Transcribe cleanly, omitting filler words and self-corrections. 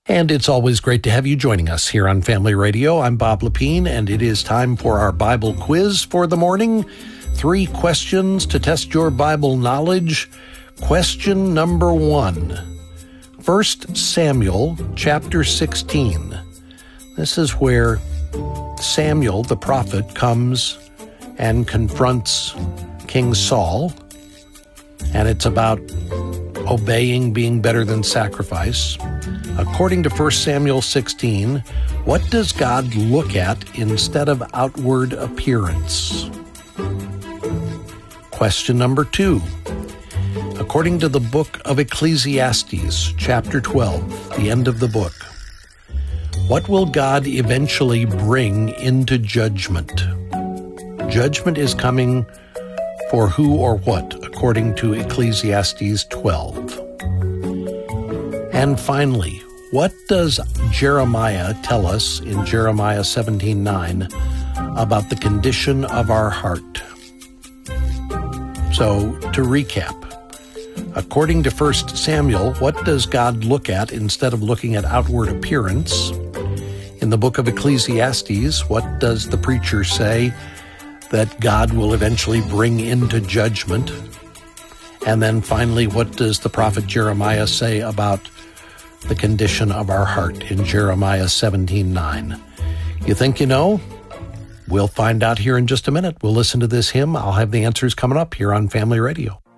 And it's always great to have you joining us here on Family Radio. I'm Bob Lepine, and it is time for our Bible quiz for the morning. 3 questions to test your Bible knowledge. Question number 1. 1 Samuel chapter 16. This is where Samuel, the prophet, comes and confronts King Saul, and it's about obeying being better than sacrifice. According to 1 Samuel 16, what does God look at instead of outward appearance? Question number 2. According to the book of Ecclesiastes, chapter 12, the end of the book, what will God eventually bring into judgment? Judgment is coming for who or what, according to Ecclesiastes 12. And finally, what does Jeremiah tell us in Jeremiah 17:9 about the condition of our heart? So, to recap, according to 1 Samuel, what does God look at instead of looking at outward appearance? In the book of Ecclesiastes, what does the preacher say that God will eventually bring into judgment? And then finally, what does the prophet Jeremiah say about the condition of our heart in Jeremiah 17:9? You think you know? We'll find out here in just a minute. We'll listen to this hymn. I'll have the answers coming up here on Family Radio.